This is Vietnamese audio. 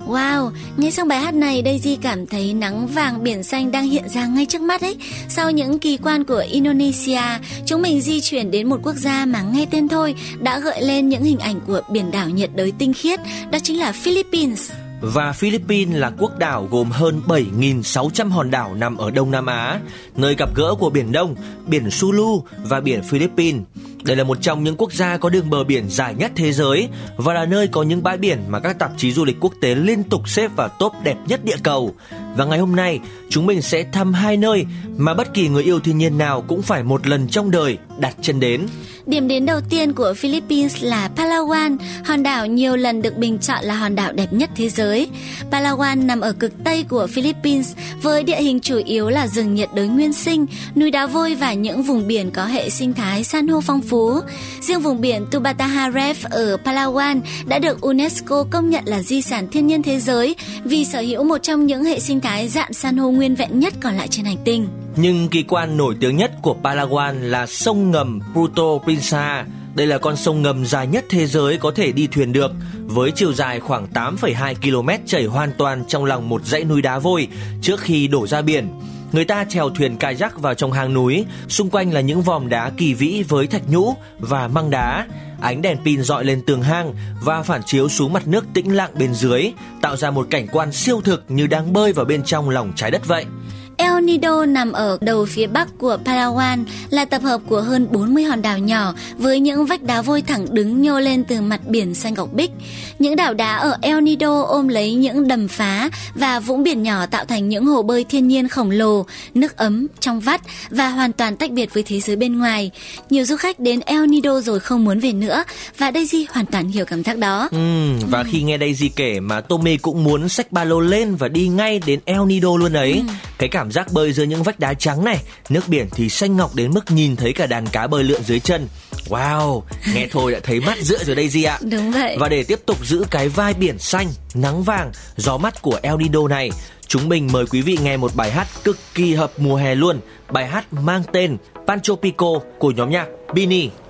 Wow, nghe xong bài hát này Daisy cảm thấy nắng vàng biển xanh đang hiện ra ngay trước mắt ấy. Sau những kỳ quan của Indonesia, chúng mình di chuyển đến một quốc gia mà nghe tên thôi đã gợi lên những hình ảnh của biển đảo nhiệt đới tinh khiết, đó chính là Philippines. Và Philippines là quốc đảo gồm hơn 7.600 hòn đảo nằm ở Đông Nam Á, nơi gặp gỡ của Biển Đông, Biển Sulu và Biển Philippines. Đây là một trong những quốc gia có đường bờ biển dài nhất thế giới và là nơi có những bãi biển mà các tạp chí du lịch quốc tế liên tục xếp vào top đẹp nhất địa cầu. Và ngày hôm nay, chúng mình sẽ thăm hai nơi mà bất kỳ người yêu thiên nhiên nào cũng phải một lần trong đời đặt chân đến. Điểm đến đầu tiên của Philippines là Palawan, hòn đảo nhiều lần được bình chọn là hòn đảo đẹp nhất thế giới. Palawan nằm ở cực Tây của Philippines với địa hình chủ yếu là rừng nhiệt đới nguyên sinh, núi đá vôi và những vùng biển có hệ sinh thái san hô phong phú. Riêng vùng biển Tubataha Reef ở Palawan đã được UNESCO công nhận là di sản thiên nhiên thế giới vì sở hữu một trong những hệ sinh thái rạn san hô nguyên vẹn nhất còn lại trên hành tinh. Nhưng kỳ quan nổi tiếng nhất của Palawan là sông ngầm Puerto Princesa. Đây là con sông ngầm dài nhất thế giới có thể đi thuyền được, với chiều dài khoảng 8,2 km chảy hoàn toàn trong lòng một dãy núi đá vôi trước khi đổ ra biển. Người ta chèo thuyền kayak vào trong hang núi, xung quanh là những vòm đá kỳ vĩ với thạch nhũ và măng đá. Ánh đèn pin dọi lên tường hang và phản chiếu xuống mặt nước tĩnh lặng bên dưới, tạo ra một cảnh quan siêu thực như đang bơi vào bên trong lòng trái đất vậy. El Nido nằm ở đầu phía bắc của Palawan, là tập hợp của hơn 40 hòn đảo nhỏ với những vách đá vôi thẳng đứng nhô lên từ mặt biển xanh ngọc bích. Những đảo đá ở El Nido ôm lấy những đầm phá và vũng biển nhỏ tạo thành những hồ bơi thiên nhiên khổng lồ, nước ấm, trong vắt và hoàn toàn tách biệt với thế giới bên ngoài. Nhiều du khách đến El Nido rồi không muốn về nữa và Daisy hoàn toàn hiểu cảm giác đó. Và khi nghe Daisy kể mà Tommy cũng muốn xách ba lô lên và đi ngay đến El Nido luôn ấy. Cái cảm giác bơi dưới những vách đá trắng này, nước biển thì xanh ngọc đến mức nhìn thấy cả đàn cá bơi lượn dưới chân. Wow, nghe thôi đã thấy mát rượi rồi Daisy ạ. Đúng vậy. Và để tiếp tục giữ cái vibe biển xanh, nắng vàng, gió mát của El Nido này, chúng mình mời quý vị nghe một bài hát cực kỳ hợp mùa hè luôn. Bài hát mang tên Pancho Pico của nhóm nhạc Beanie.